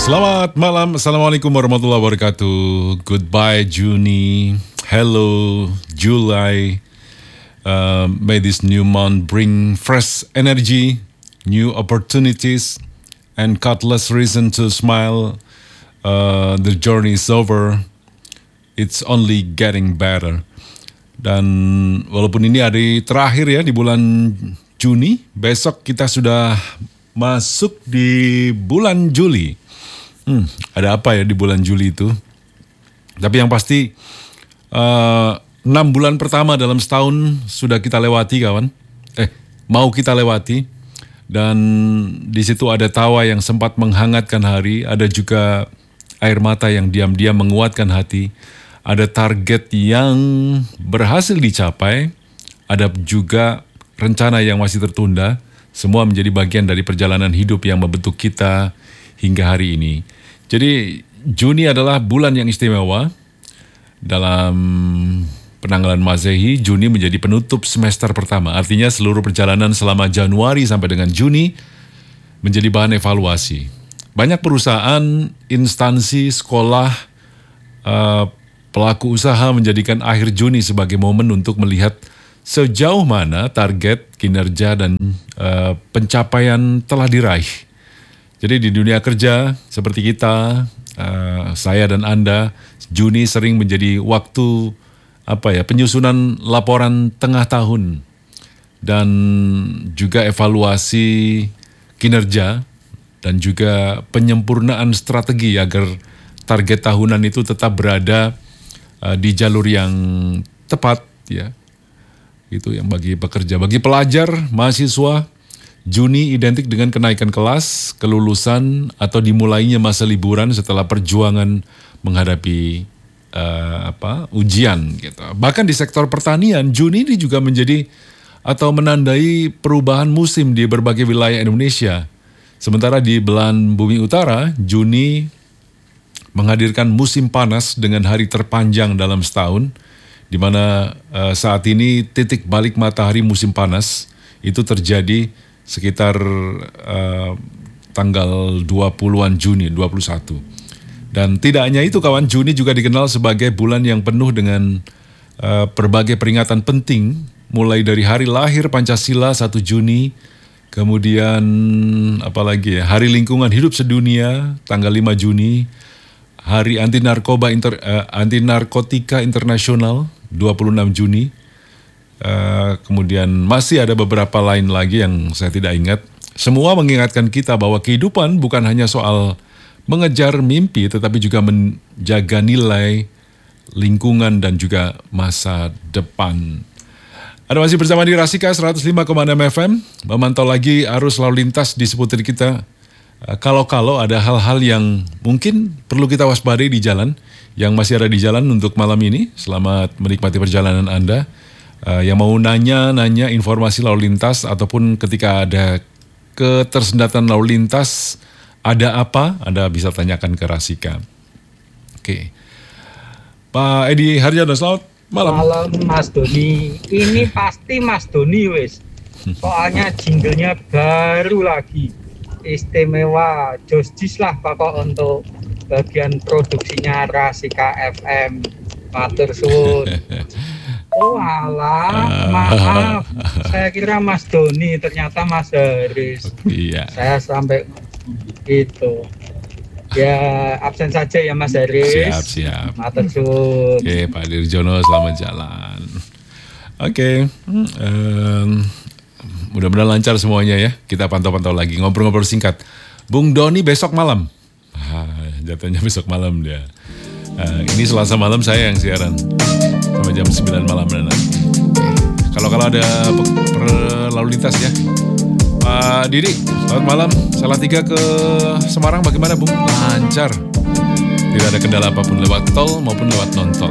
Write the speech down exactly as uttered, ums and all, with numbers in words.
Selamat malam, Assalamualaikum warahmatullahi wabarakatuh. Goodbye Juni, hello July. Uh, may this new month bring fresh energy, new opportunities, and countless reason to smile. Uh, the journey is over, it's only getting better. Dan walaupun ini hari terakhir ya di bulan Juni, besok kita sudah masuk di bulan Juli. Hmm, ada apa ya di bulan Juli itu? Tapi yang pasti uh, enam bulan pertama dalam setahun sudah kita lewati, kawan. Eh, mau kita lewati. Dan di situ ada tawa yang sempat menghangatkan hari, ada juga air mata yang diam-diam menguatkan hati, ada target yang berhasil dicapai, ada juga rencana yang masih tertunda. Semua menjadi bagian dari perjalanan hidup yang membentuk kita hingga hari ini. Jadi Juni adalah bulan yang istimewa. Dalam penanggalan Masehi, Juni menjadi penutup semester pertama. Artinya seluruh perjalanan selama Januari sampai dengan Juni menjadi bahan evaluasi. Banyak perusahaan, instansi, sekolah, uh, pelaku usaha menjadikan akhir Juni sebagai momen untuk melihat sejauh mana target, kinerja, dan uh, pencapaian telah diraih. Jadi di dunia kerja seperti kita, uh, saya dan Anda, Juni sering menjadi waktu apa ya penyusunan laporan tengah tahun dan juga evaluasi kinerja dan juga penyempurnaan strategi agar target tahunan itu tetap berada uh, di jalur yang tepat ya. Itu yang bagi pekerja, bagi pelajar, mahasiswa, Juni identik dengan kenaikan kelas, kelulusan, atau dimulainya masa liburan setelah perjuangan menghadapi uh, apa ujian gitu. Bahkan di sektor pertanian, Juni ini juga menjadi atau menandai perubahan musim di berbagai wilayah Indonesia. Sementara di belahan bumi utara, Juni menghadirkan musim panas dengan hari terpanjang dalam setahun, di mana uh, saat ini titik balik matahari musim panas itu terjadi sekitar uh, tanggal dua puluhan Juni, dua puluh satu. Dan tidak hanya itu kawan, Juni juga dikenal sebagai bulan yang penuh dengan uh, berbagai peringatan penting, mulai dari hari lahir Pancasila satu Juni, kemudian apalagi ya, Hari Lingkungan Hidup Sedunia tanggal lima Juni, Hari Anti Narkoba Inter, uh, Anti Narkotika Internasional dua puluh enam Juni. Uh, kemudian masih ada beberapa lain lagi yang saya tidak ingat. Semua mengingatkan kita bahwa kehidupan bukan hanya soal mengejar mimpi, tetapi juga menjaga nilai, lingkungan, dan juga masa depan. Ada masih bersama di Rasika seratus lima koma enam F M, memantau lagi arus lalu lintas di seputar kita. Uh, kalau-kalau ada hal-hal yang mungkin perlu kita waspadai di jalan, yang masih ada di jalan untuk malam ini, selamat menikmati perjalanan Anda. Uh, yang mau nanya-nanya informasi lalu lintas ataupun ketika ada ketersendatan lalu lintas, ada apa, Anda bisa tanyakan ke Rasika. Oke. Okay. Pak Edi Harjana, selamat malam. Malam Mas Doni. Ini pasti Mas Doni wis. Soalnya jinglenya baru lagi. Istimewa, josjis lah pokok untuk bagian produksinya Rasika F M. Matur suwun. Oh alah, maaf. Saya kira Mas Doni, ternyata Mas Haris. Iya. Saya sampai itu. Ya absen saja ya Mas Haris. Siap, siap. Matur suwun. Oke, Pak Dirjono, selamat jalan. Oke, um, mudah-mudahan lancar semuanya ya. Kita pantau-pantau lagi, ngobrol-ngobrol singkat. Bung Doni besok malam. Ah, jatuhnya besok malam dia. Uh, ini Selasa malam saya yang siaran sampai jam sembilan malam nanti. Kalau kalau ada lalu lintas ya, Pak Didi, selamat malam. Salatiga ke Semarang bagaimana Bung? Lancar, tidak ada kendala apapun lewat tol maupun lewat non tol.